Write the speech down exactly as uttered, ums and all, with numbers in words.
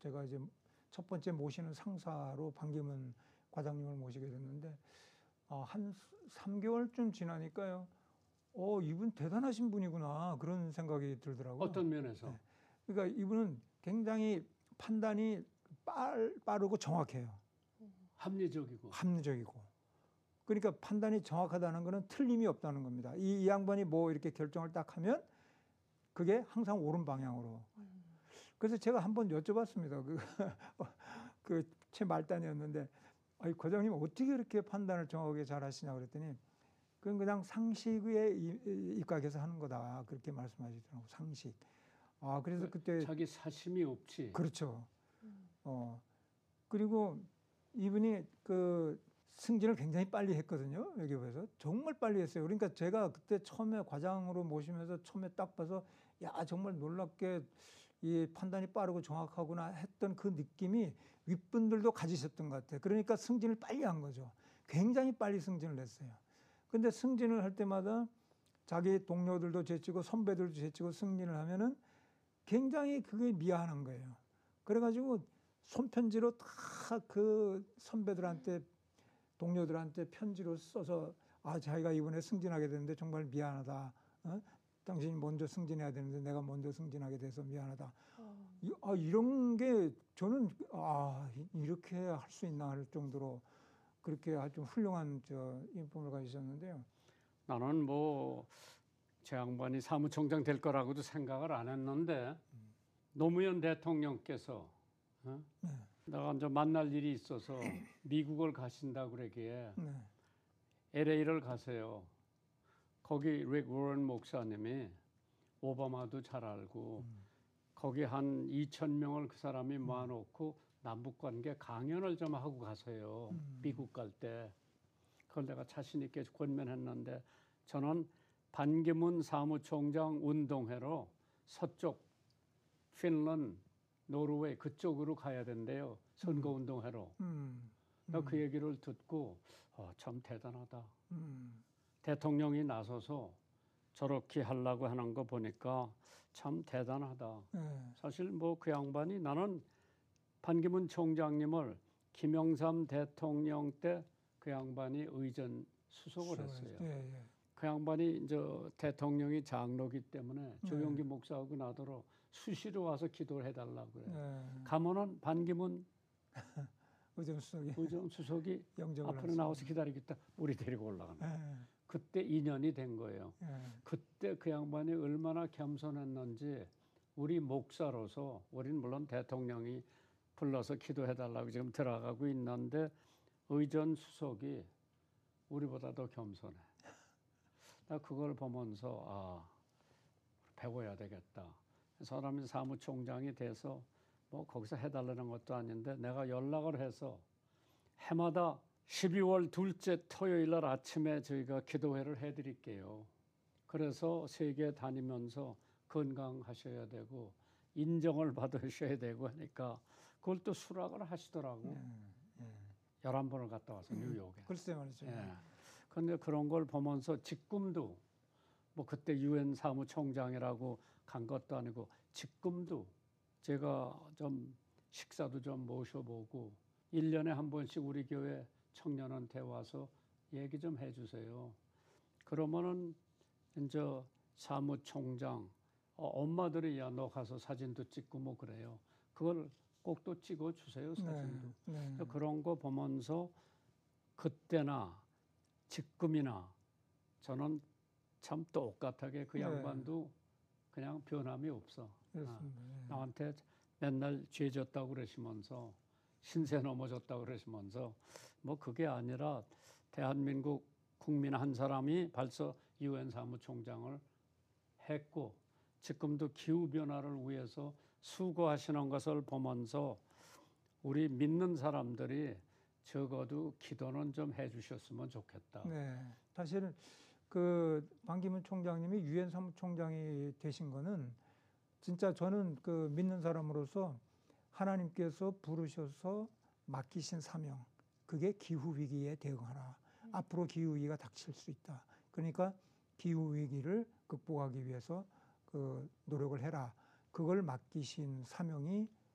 제가 이제 첫 번째 모시는 상사로 반기문 과장님을 모시게 됐는데 아, 한 삼 개월쯤 지나니까요. 어, 이분 대단하신 분이구나 그런 생각이 들더라고요. 어떤 면에서? 네. 그러니까 이분은 굉장히 판단이 빠르, 빠르고 정확해요. 합리적이고. 합리적이고. 그러니까 판단이 정확하다는 것은 틀림이 없다는 겁니다. 이, 이 양반이 뭐 이렇게 결정을 딱 하면 그게 항상 옳은 방향으로. 그래서 제가 한번 여쭤봤습니다. 그, 그, 제 말단이었는데, 아니, 과장님 어떻게 이렇게 판단을 정확하게 잘 하시냐 그랬더니, 그건 그냥 상식에 입각해서 하는 거다. 그렇게 말씀하시더라고요. 상식. 아, 그래서 그때. 자기 사심이 없지. 그렇죠. 어. 그리고 이분이 그 승진을 굉장히 빨리 했거든요. 외교부에서. 정말 빨리 했어요. 그러니까 제가 그때 처음에 과장으로 모시면서 처음에 딱 봐서 야, 정말 놀랍게 이 판단이 빠르고 정확하구나 했던 그 느낌이 윗분들도 가지셨던 것 같아요. 그러니까 승진을 빨리 한 거죠. 굉장히 빨리 승진을 했어요. 근데 승진을 할 때마다 자기 동료들도 제치고 선배들도 제치고 승진을 하면은 굉장히 그게 미안한 거예요. 그래가지고 손편지로 다 그 선배들한테 동료들한테 편지로 써서 아, 자기가 이번에 승진하게 됐는데 정말 미안하다. 어? 당신이 먼저 승진해야 되는데 내가 먼저 승진하게 돼서 미안하다. 어. 이, 아, 이런 게 저는 아, 이렇게 할 수 있나 할 정도로 그렇게 아주 훌륭한 저 인품을 가지셨는데요. 나는 뭐 제 양반이 사무총장 될 거라고도 생각을 안 했는데 음. 노무현 대통령께서 어? 네. 내가 이제 만날 일이 있어서 미국을 가신다 그러기에 네. 엘에이를 가세요. 거기 릭 워런 목사님이 오바마도 잘 알고 음. 거기 한 이천 명을 그 사람이 모아놓고 음. 남북관계 강연을 좀 하고 가세요. 음. 미국 갈 때. 그걸 내가 자신 있게 권면했는데 저는 반기문 사무총장 운동회로 서쪽 핀란드, 노르웨이 그쪽으로 가야 된대요. 선거운동회로. 음. 음. 그 얘기를 듣고 어, 참 대단하다. 음. 대통령이 나서서 저렇게 하려고 하는 거 보니까 참 대단하다. 네. 사실 뭐 그 양반이 나는 반기문 총장님을 김영삼 대통령 때 그 양반이 의전 수석을 했어요. 네, 네. 그 양반이 이제 대통령이 장로기 때문에 네. 조용기 목사하고 나더러 수시로 와서 기도를 해달라고 그래요. 네. 가면은 반기문 의전 수석이, 의전 수석이 앞으로 하시면. 나와서 기다리겠다. 우리 데리고 올라가는. 네. 그때 인연이 된 거예요. 네. 그때 그 양반이 얼마나 겸손했는지 우리 목사로서 우리는 물론 대통령이 불러서 기도해달라고 지금 들어가고 있는데 의전 수석이 우리보다 더 겸손해. 나 그걸 보면서 아 배워야 되겠다. 사람이 사무총장이 돼서 뭐 거기서 해달라는 것도 아닌데 내가 연락을 해서 해마다 십이월 둘째 토요일 날 아침에 저희가 기도회를 해드릴게요. 그래서 세계 다니면서 건강하셔야 되고 인정을 받으셔야 되고 하니까 그걸 또 수락을 하시더라고. 네, 네. 열한 번을 갔다 와서 뉴욕에. 글쎄 말이죠. 예. 그런데 그런 걸 보면서 직금도 뭐 그때 유엔 사무총장이라고 간 것도 아니고 직금도 제가 좀 식사도 좀 모셔보고 일 년에 한 번씩 우리 교회 청년한테 와서 얘기 좀 해주세요. 그러면은 이제 사무총장 어, 엄마들이 야 너 가서 사진도 찍고 뭐 그래요. 그걸 꼭 또 찍어 주세요 사진도. 네, 네. 그런 거 보면서 그때나 지금이나 저는 참 똑같하게 그 양반도 네. 그냥 변함이 없어. 그렇습니다. 네. 나한테 맨날 죄 졌다고 그러시면서 신세 넘어졌다고 그러시면서 뭐 그게 아니라 대한민국 국민 한 사람이 벌써 유엔 사무총장을 했고 지금도 기후변화를 위해서 수고하시는 것을 보면서 우리 믿는 사람들이 적어도 기도는 좀 해주셨으면 좋겠다. 네, 사실은 그 반기문 총장님이 유엔 사무총장이 되신 거는 진짜 저는 그 믿는 사람으로서 하나님께서 부르셔서 맡기신 사명, 그게 기후 위기에 대응하라. 음. 앞으로 기후 위기가 닥칠 수 있다. 그러니까 기후 위기를 극복하기 위해서 그 노력을 해라. 그걸 맡기신 사명이